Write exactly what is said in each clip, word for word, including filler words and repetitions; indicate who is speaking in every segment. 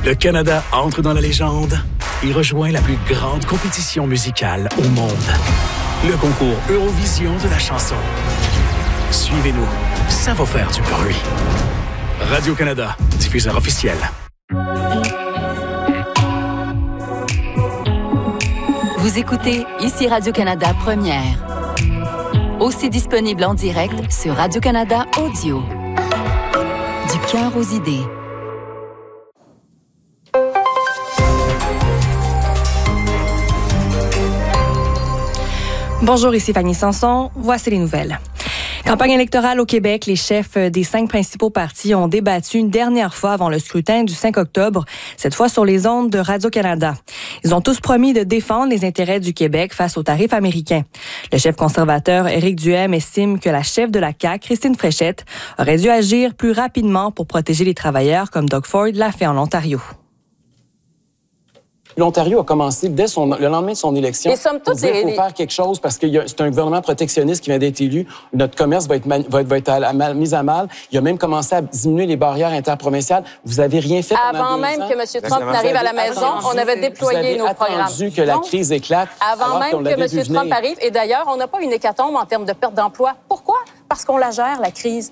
Speaker 1: Le Canada entre dans la légende et rejoint la plus grande compétition musicale au monde. Le concours Eurovision de la chanson. Suivez-nous, ça va faire du bruit. Radio-Canada, diffuseur officiel.
Speaker 2: Vous écoutez ici Radio-Canada Première. Aussi disponible en direct sur Radio-Canada Audio. Du cœur aux idées.
Speaker 3: Bonjour, ici Fanny Sanson. Voici les nouvelles. Campagne électorale au Québec, les chefs des cinq principaux partis ont débattu une dernière fois avant le scrutin du cinq octobre, cette fois sur les ondes de Radio-Canada. Ils ont tous promis de défendre les intérêts du Québec face aux tarifs américains. Le chef conservateur Éric Duhem estime que la chef de la C A Q, Christine Fréchette, aurait dû agir plus rapidement pour protéger les travailleurs comme Doug Ford l'a fait en Ontario.
Speaker 4: L'Ontario a commencé dès son, le lendemain de son élection.
Speaker 5: Et somme toute,
Speaker 4: il faut les... faire quelque chose parce que c'est un gouvernement protectionniste qui vient d'être élu. Notre commerce va être, man, va être, va être à la, mal, mis à mal. Il a même commencé à diminuer les barrières interprovinciales. Vous avez rien fait pendant
Speaker 5: Avant
Speaker 4: deux
Speaker 5: même
Speaker 4: ans.
Speaker 5: que M. Trump n'arrive à la maison, on avait déployé nos programmes.
Speaker 4: Vous avez attendu que la crise éclate.
Speaker 5: Avant même que M. Trump arrive. Et d'ailleurs, on n'a pas une hécatombe en termes de perte d'emploi. Pourquoi? Parce qu'on la gère, la crise.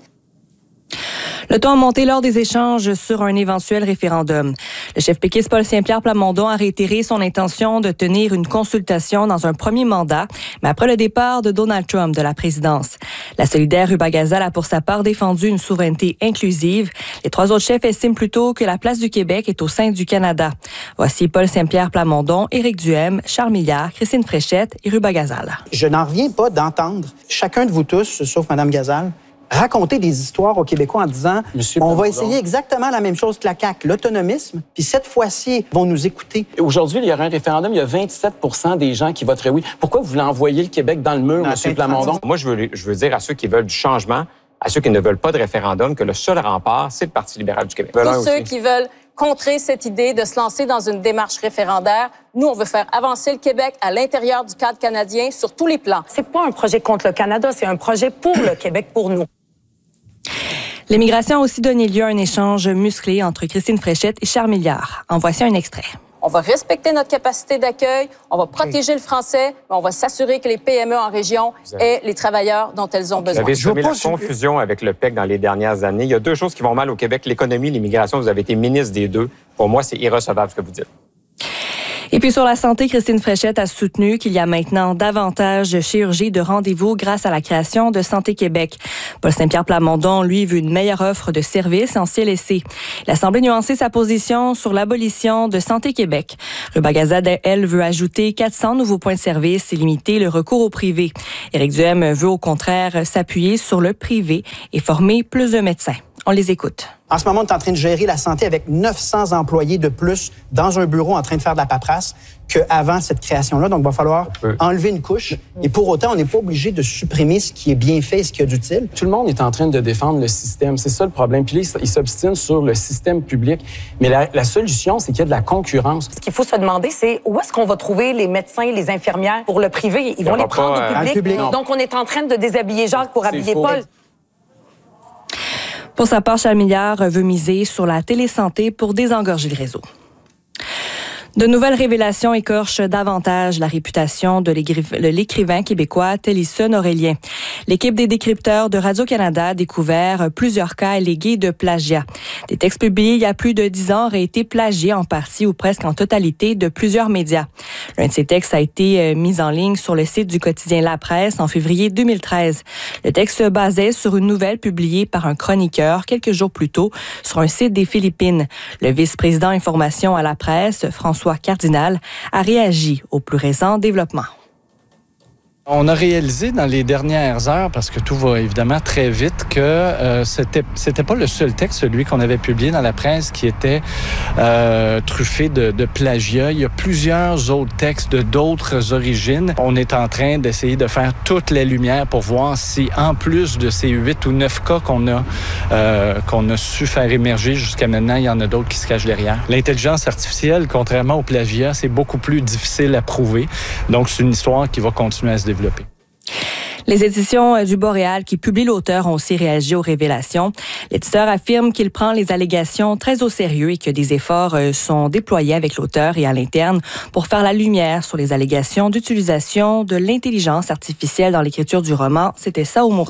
Speaker 3: Le ton a monté lors des échanges sur un éventuel référendum. Le chef péquiste Paul Saint-Pierre Plamondon a réitéré son intention de tenir une consultation dans un premier mandat, mais après le départ de Donald Trump de la présidence. La solidaire Ruba-Gazal a pour sa part défendu une souveraineté inclusive. Les trois autres chefs estiment plutôt que la place du Québec est au sein du Canada. Voici Paul Saint-Pierre Plamondon, Éric Duhem, Charles Milliard, Christine Fréchette et Ruba-Gazal.
Speaker 6: Je n'en reviens pas d'entendre chacun de vous tous, sauf Mme Gazal, raconter des histoires aux Québécois en disant Monsieur on va essayer exactement la même chose que la C A Q, l'autonomisme, puis cette fois-ci, ils vont nous écouter.
Speaker 4: Aujourd'hui, il y aura un référendum, il y a vingt-sept pour cent des gens qui voteraient oui. Pourquoi vous voulez envoyer le Québec dans le mur, M. Plamondon?
Speaker 7: Moi, je veux, je veux dire à ceux qui veulent du changement, à ceux qui ne veulent pas de référendum, que le seul rempart, c'est le Parti libéral du Québec.
Speaker 5: Tous ceux qui veulent contrer cette idée de se lancer dans une démarche référendaire. Nous, on veut faire avancer le Québec à l'intérieur du cadre canadien sur tous les plans.
Speaker 8: C'est pas un projet contre le Canada, c'est un projet pour le Québec, pour nous.
Speaker 3: L'immigration a aussi donné lieu à un échange musclé entre Christine Fréchette et Charles Milliard. En voici un extrait.
Speaker 5: On va respecter notre capacité d'accueil, on va protéger oui. le français, mais on va s'assurer que les P M E en région aient les travailleurs dont elles ont besoin.
Speaker 7: Vous avez semé la confusion avec le P E C dans les dernières années. Il y a deux choses qui vont mal au Québec, l'économie, l'immigration. Vous avez été ministre des deux. Pour moi, c'est irrecevable ce que vous dites.
Speaker 3: Et puis sur la santé, Christine Fréchette a soutenu qu'il y a maintenant davantage de chirurgie de rendez-vous grâce à la création de Santé Québec. Paul Saint-Pierre Plamondon, lui, veut une meilleure offre de services en C L S C. L'Assemblée a nuancé sa position sur l'abolition de Santé Québec. Ruba-Gazal, elle, veut ajouter quatre cents nouveaux points de service et limiter le recours au privé. Éric Duhem veut au contraire s'appuyer sur le privé et former plus de médecins. On les écoute.
Speaker 6: En ce moment, on est en train de gérer la santé avec neuf cents employés de plus dans un bureau en train de faire de la paperasse qu'avant cette création-là. Donc, il va falloir oui. enlever une couche. Et pour autant, on n'est pas obligé de supprimer ce qui est bien fait et ce qui est d'utile.
Speaker 4: Tout le monde est en train de défendre le système. C'est ça le problème. Puis là, ils s'obstinent sur le système public. Mais la, la solution, c'est qu'il y a de la concurrence.
Speaker 8: Ce qu'il faut se demander, c'est où est-ce qu'on va trouver les médecins, les infirmières pour le privé? Ils vont les prendre pas, au public. public. Donc, on est en train de déshabiller Jacques pour habiller faux. Paul.
Speaker 3: Pour sa part, Charles Milliard veut miser sur la télésanté pour désengorger le réseau. De nouvelles révélations écorchent davantage la réputation de l'écrivain québécois Tellison Aurélien. L'équipe des décrypteurs de Radio-Canada a découvert plusieurs cas allégués de plagiat. Des textes publiés il y a plus de dix ans auraient été plagiés en partie ou presque en totalité de plusieurs médias. L'un de ces textes a été mis en ligne sur le site du quotidien La Presse en février deux mille treize. Le texte se basait sur une nouvelle publiée par un chroniqueur quelques jours plus tôt sur un site des Philippines. Le vice-président information à La Presse, François Cardinal, a réagi au plus récent développement.
Speaker 9: On a réalisé dans les dernières heures, parce que tout va évidemment très vite, que euh, c'était c'était pas le seul texte, celui qu'on avait publié dans la presse, qui était euh, truffé de, de plagiat. Il y a plusieurs autres textes de d'autres origines. On est en train d'essayer de faire toute la lumière pour voir si, en plus de ces huit ou neuf cas qu'on a euh, qu'on a su faire émerger jusqu'à maintenant, il y en a d'autres qui se cachent derrière. L'intelligence artificielle, contrairement au plagiat, c'est beaucoup plus difficile à prouver. Donc, c'est une histoire qui va continuer à se développer.
Speaker 3: Les éditions du Boréal qui publient l'auteur ont aussi réagi aux révélations. L'éditeur affirme qu'il prend les allégations très au sérieux et que des efforts sont déployés avec l'auteur et à l'interne pour faire la lumière sur les allégations d'utilisation de l'intelligence artificielle dans l'écriture du roman « C'était ça ou mourir ».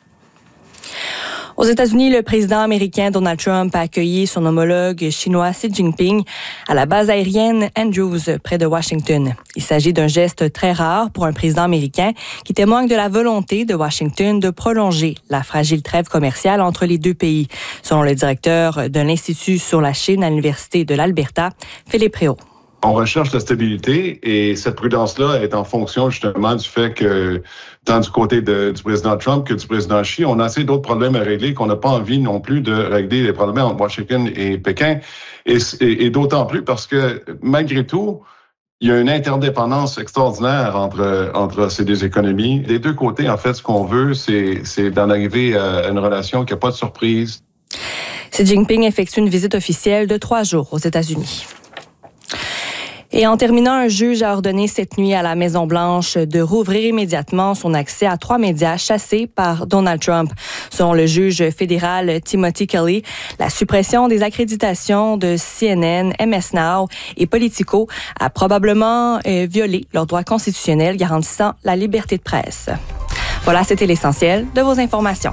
Speaker 3: Aux États-Unis, le président américain Donald Trump a accueilli son homologue chinois Xi Jinping à la base aérienne Andrews, près de Washington. Il s'agit d'un geste très rare pour un président américain qui témoigne de la volonté de Washington de prolonger la fragile trêve commerciale entre les deux pays, selon le directeur de l'Institut sur la Chine à l'Université de l'Alberta, Philippe Réau.
Speaker 10: On recherche la stabilité et cette prudence-là est en fonction justement du fait que, tant du côté de, du président Trump que du président Xi, on a assez d'autres problèmes à régler qu'on n'a pas envie non plus de régler les problèmes entre Washington et Pékin. Et, et, et d'autant plus parce que, malgré tout, il y a une interdépendance extraordinaire entre, entre ces deux économies. Des deux côtés, en fait, ce qu'on veut, c'est, c'est d'en arriver à une relation qui n'a pas de surprise.
Speaker 3: Xi Jinping effectue une visite officielle de trois jours aux États-Unis. Et en terminant, un juge a ordonné cette nuit à la Maison-Blanche de rouvrir immédiatement son accès à trois médias chassés par Donald Trump. Selon le juge fédéral Timothy Kelly, la suppression des accréditations de C N N, M S Now et Politico a probablement euh, violé leurs droits constitutionnels garantissant la liberté de presse. Voilà, c'était l'essentiel de vos informations.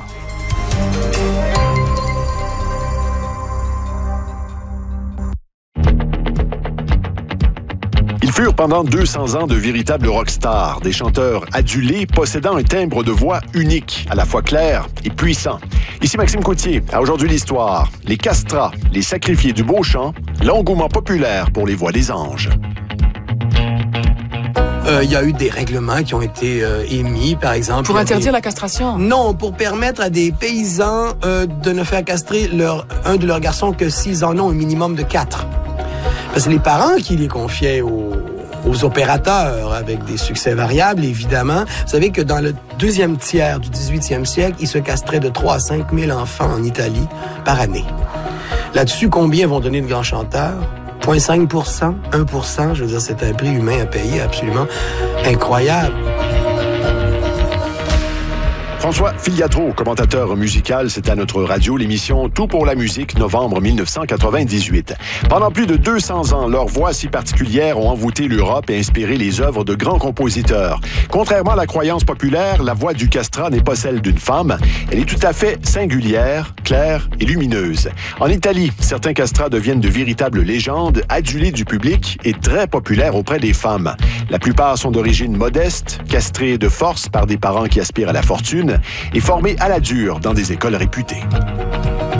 Speaker 11: Ils furent pendant deux cents ans de véritables rockstars, des chanteurs adulés possédant un timbre de voix unique, à la fois clair et puissant. Ici Maxime Coutier, à Aujourd'hui l'Histoire, les castrats, les sacrifiés du beau chant, l'engouement populaire pour les voix des anges.
Speaker 12: Il euh, y a eu des règlements qui ont été euh, émis, par exemple.
Speaker 13: Pour interdire
Speaker 12: des...
Speaker 13: la castration?
Speaker 12: Non, pour permettre à des paysans euh, de ne faire castrer leur, un de leurs garçons que s'ils en ont un minimum de quatre. Parce que les parents qui les confiaient aux, aux opérateurs avec des succès variables, évidemment. Vous savez que dans le deuxième tiers du dix-huitième siècle, ils se castraient de trois à cinq mille enfants en Italie par année. Là-dessus, combien vont donner de grands chanteurs? zéro virgule cinq pour cent, un pour cent, je veux dire, c'est un prix humain à payer absolument incroyable.
Speaker 11: François Filiatro, commentateur musical, c'est à notre radio l'émission Tout pour la musique, novembre mille neuf cent quatre-vingt-dix-huit. Pendant plus de deux cents ans, leurs voix si particulières ont envoûté l'Europe et inspiré les œuvres de grands compositeurs. Contrairement à la croyance populaire, la voix du castrat n'est pas celle d'une femme. Elle est tout à fait singulière, claire et lumineuse. En Italie, certains castrats deviennent de véritables légendes, adulés du public et très populaires auprès des femmes. La plupart sont d'origine modeste, castrés de force par des parents qui aspirent à la fortune et formés à la dure dans des écoles réputées.